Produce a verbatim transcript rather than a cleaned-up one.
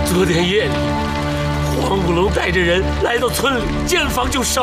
昨天夜里，黄五龙带着人来到村里，见房就烧。